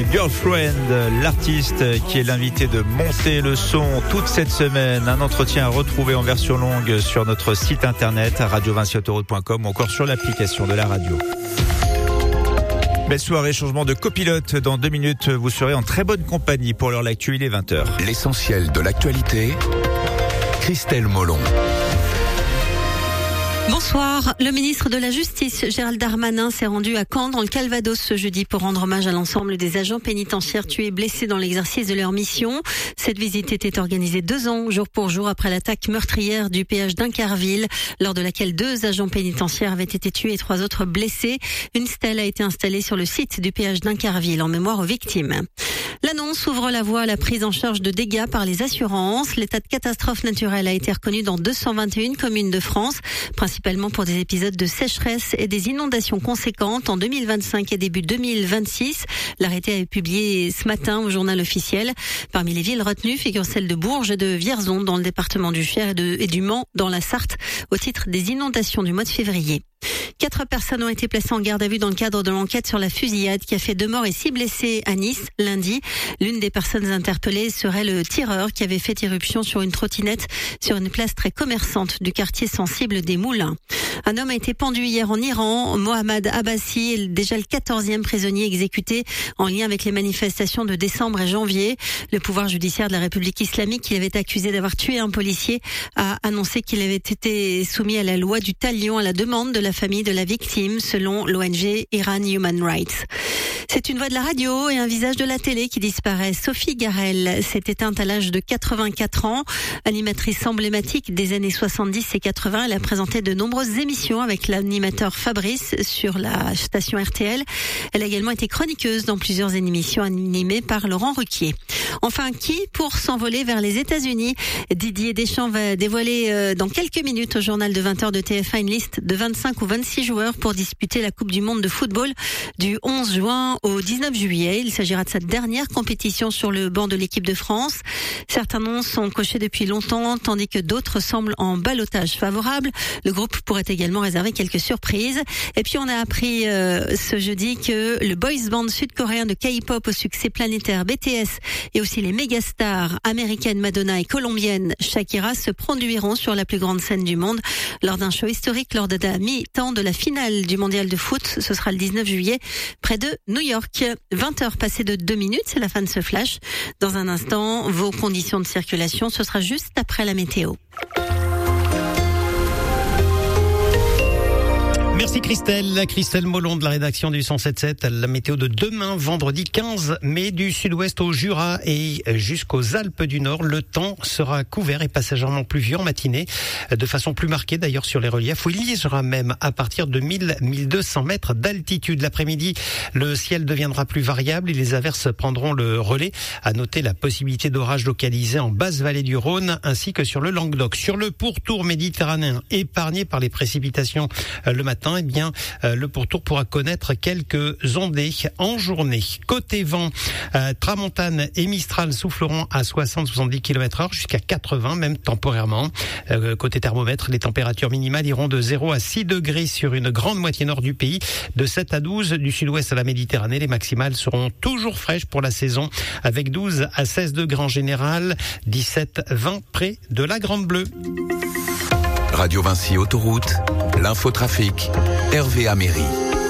Girlfriend, l'artiste qui est l'invité de Monter le son toute cette semaine. Un entretien à retrouver en version longue sur notre site internet radio20autoroute.com ou encore sur l'application de la radio. Belle soirée, changement de copilote. Dans 2 minutes, vous serez en très bonne compagnie. Pour l'heure, l'actu, il est 20h. L'essentiel de l'actualité, Christelle Molon. Bonsoir. Le ministre de la Justice, Gérald Darmanin, s'est rendu à Caen, dans le Calvados, ce jeudi pour rendre hommage à l'ensemble des agents pénitentiaires tués et blessés dans l'exercice de leur mission. Cette visite était organisée 2 ans, jour pour jour, après l'attaque meurtrière du péage d'Incarville, lors de laquelle 2 agents pénitentiaires avaient été tués et 3 autres blessés. Une stèle a été installée sur le site du péage d'Incarville en mémoire aux victimes. L'annonce ouvre la voie à la prise en charge de dégâts par les assurances. L'état de catastrophe naturelle a été reconnu dans 221 communes de France, principalement pour des épisodes de sécheresse et des inondations conséquentes en 2025 et début 2026. L'arrêté a été publié ce matin au journal officiel. Parmi les villes retenues figurent celles de Bourges et de Vierzon dans le département du Cher et du Mans dans la Sarthe au titre des inondations du mois de février. 4 personnes ont été placées en garde à vue dans le cadre de l'enquête sur la fusillade qui a fait 2 morts et 6 blessés à Nice lundi. L'une des personnes interpellées serait le tireur qui avait fait irruption sur une trottinette sur une place très commerçante du quartier sensible des Moulins. Un homme a été pendu hier en Iran. Mohamed Abbasi est déjà le 14e prisonnier exécuté en lien avec les manifestations de décembre et janvier. Le pouvoir judiciaire de la République islamique, qui avait accusé d'avoir tué un policier, a annoncé qu'il avait été soumis à la loi du talion à la demande de la famille de la victime, selon l'ONG Iran Human Rights. C'est une voix de la radio et un visage de la télé qui disparaît. Sophie Garel s'est éteinte à l'âge de 84 ans. Animatrice emblématique des années 70 et 80, elle a présenté de nombreuses émissions avec l'animateur Fabrice sur la station RTL. Elle a également été chroniqueuse dans plusieurs émissions animées par Laurent Ruquier. Enfin, qui pour s'envoler vers les États-Unis? Didier Deschamps va dévoiler dans quelques minutes au journal de 20h de TF1 une liste de 25 ou 26 joueurs pour disputer la Coupe du Monde de football du 11 juin au 19 juillet. Il s'agira de sa dernière compétition sur le banc de l'équipe de France. Certains noms sont cochés depuis longtemps, tandis que d'autres semblent en ballottage favorable. Le groupe pourrait également réserver quelques surprises. Et puis on a appris ce jeudi que le boys band sud-coréen de K-pop au succès planétaire BTS et aussi les mégastars américaines Madonna et colombiennes Shakira se produiront sur la plus grande scène du monde lors d'un show historique lors de la mi-temps de la finale du mondial de foot. Ce sera le 19 juillet près de New York. 20h passées de 2 minutes, c'est la fin de ce flash. Dans un instant, vos conditions de circulation, ce sera juste après la météo. Merci Christelle Molon de la rédaction du 107.7. La météo de demain, vendredi 15 mai, du sud-ouest au Jura et jusqu'aux Alpes du Nord. Le temps sera couvert et passagèrement pluvieux en matinée, de façon plus marquée d'ailleurs sur les reliefs, où il y sera même à partir de 1000-1200 mètres d'altitude. L'après-midi, le ciel deviendra plus variable et les averses prendront le relais. À noter la possibilité d'orages localisés en basse vallée du Rhône ainsi que sur le Languedoc. Sur le pourtour méditerranéen, épargné par les précipitations le matin, eh bien, le pourtour pourra connaître quelques ondées en journée. Côté vent, tramontane et mistral souffleront à 60-70 km/h jusqu'à 80, même temporairement. Côté thermomètre, les températures minimales iront de 0 à 6 degrés sur une grande moitié nord du pays, de 7 à 12 du sud-ouest à la Méditerranée. Les maximales seront toujours fraîches pour la saison, avec 12 à 16 degrés en général, 17-20 près de la Grande Bleue. Radio Vinci Autoroute, l'infotrafic, Hervé Améry.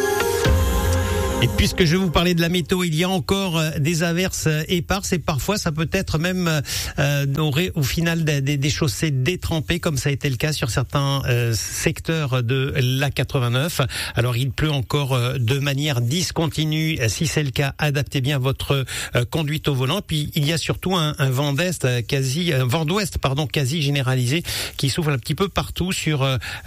Et puisque je vais vous parler de la météo, il y a encore des averses éparses et parfois ça peut être même au final des chaussées détrempées, comme ça a été le cas sur certains secteurs de l'A89. Alors il pleut encore de manière discontinue. Si c'est le cas, adaptez bien votre conduite au volant. Puis il y a surtout un vent d'ouest quasi généralisé qui souffle un petit peu partout sur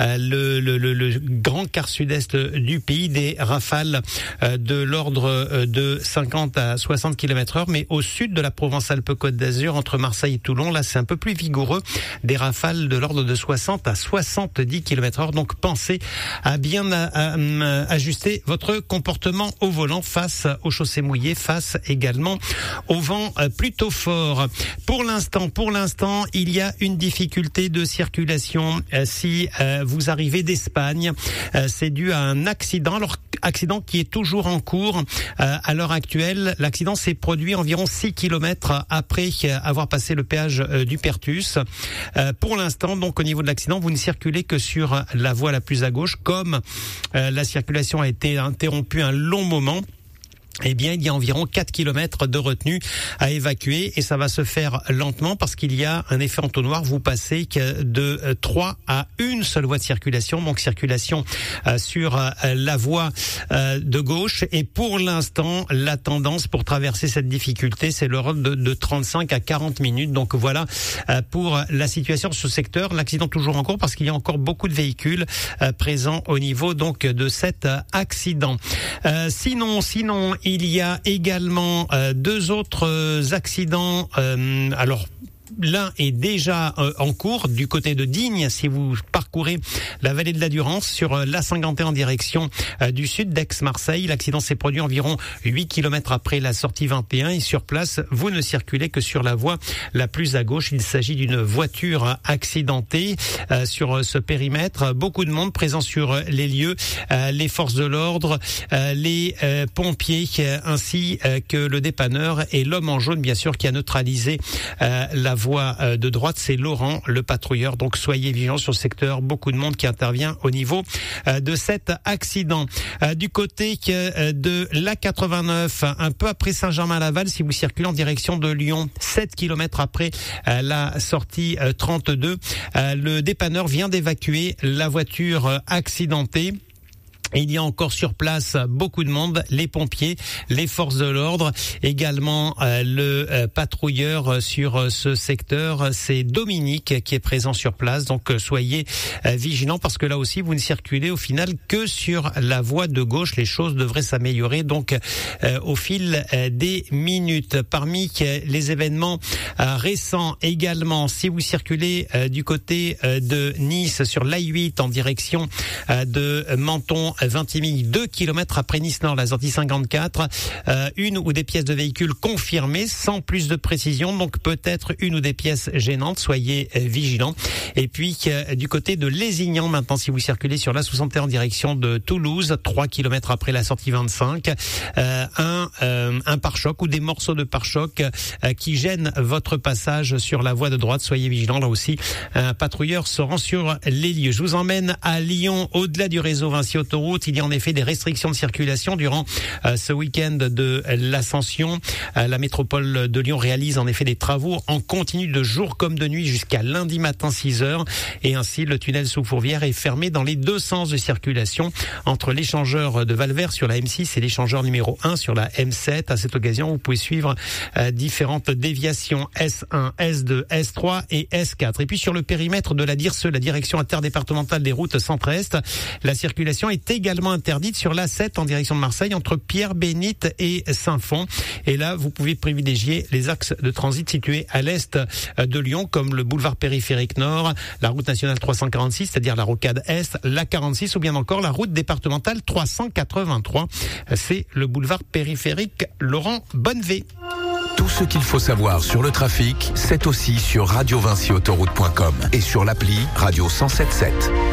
le grand quart sud-est du pays, des rafales de l'ordre de 50 à 60 km/h, mais au sud de la Provence-Alpes-Côte d'Azur, entre Marseille et Toulon, là c'est un peu plus vigoureux, des rafales de l'ordre de 60 à 70 km/h. Donc pensez à bien ajuster votre comportement au volant face aux chaussées mouillées, face également au vent plutôt fort. Pour l'instant, il y a une difficulté de circulation si vous arrivez d'Espagne. C'est dû à un accident. Alors accident qui est toujours en cours. À l'heure actuelle, l'accident s'est produit environ 6 km après avoir passé le péage du Pertus. Pour l'instant, donc au niveau de l'accident, vous ne circulez que sur la voie la plus à gauche. Comme la circulation a été interrompue un long moment, eh bien, il y a environ 4 km de retenue à évacuer et ça va se faire lentement parce qu'il y a un effet entonnoir. Vous passez de 3 à une seule voie de circulation, donc circulation sur la voie de gauche. Et pour l'instant, la tendance pour traverser cette difficulté, c'est l'ordre de 35 à 40 minutes. Donc voilà pour la situation sur ce secteur. L'accident toujours en cours parce qu'il y a encore beaucoup de véhicules présents au niveau donc de cet accident. Sinon, il y a également 2 autres accidents. Alors, l'un est déjà en cours du côté de Digne, si vous parcourez la vallée de la Durance sur l'A51 en direction du sud d'Aix-Marseille. L'accident s'est produit environ 8 km après la sortie 21 et sur place, vous ne circulez que sur la voie la plus à gauche. Il s'agit d'une voiture accidentée sur ce périmètre. Beaucoup de monde présent sur les lieux, les forces de l'ordre, les pompiers ainsi que le dépanneur et l'homme en jaune bien sûr qui a neutralisé la voie de droite, c'est Laurent, le patrouilleur. Donc soyez vigilants sur le secteur. Beaucoup de monde qui intervient au niveau de cet accident. Du côté de l'A89, un peu après Saint-Germain-Laval, si vous circulez en direction de Lyon, 7 km après la sortie 32, le dépanneur vient d'évacuer la voiture accidentée. Il y a encore sur place beaucoup de monde, les pompiers, les forces de l'ordre, également le patrouilleur sur ce secteur, c'est Dominique qui est présent sur place. Donc soyez vigilants parce que là aussi vous ne circulez au final que sur la voie de gauche. Les choses devraient s'améliorer donc au fil des minutes. Parmi les événements récents également, si vous circulez du côté de Nice sur l'A8 en direction de Menton, Vintimille, 2 km après Nice-Nord, la sortie 54, une ou des pièces de véhicules confirmées sans plus de précision, donc peut-être une ou des pièces gênantes, soyez vigilants. Et puis du côté de Lézignan maintenant, si vous circulez sur la 61 en direction de Toulouse, 3 km après la sortie 25, un pare-choc ou des morceaux de pare-choc qui gênent votre passage sur la voie de droite, soyez vigilants. Là aussi, un patrouilleur se rend sur les lieux. Je vous emmène à Lyon, au-delà du réseau Vinci Autoroute. Il y a en effet des restrictions de circulation durant ce week-end de l'Ascension. La métropole de Lyon réalise en effet des travaux en continu de jour comme de nuit jusqu'à lundi matin 6h. Et ainsi, le tunnel sous Fourvière est fermé dans les 2 sens de circulation entre l'échangeur de Valvert sur la M6 et l'échangeur numéro 1 sur la M7. À cette occasion, vous pouvez suivre différentes déviations S1, S2, S3 et S4. Et puis sur le périmètre de la DIRSE, la direction interdépartementale des routes centre-est, la circulation est également interdite sur l'A7 en direction de Marseille entre Pierre-Bénite et Saint-Fond. Et là, vous pouvez privilégier les axes de transit situés à l'est de Lyon, comme le boulevard périphérique Nord, la route nationale 346, c'est-à-dire la rocade Est, la 46 ou bien encore la route départementale 383. C'est le boulevard périphérique Laurent Bonnevé. Tout ce qu'il faut savoir sur le trafic, c'est aussi sur radiovinciautoroute.com et sur l'appli Radio 107.7.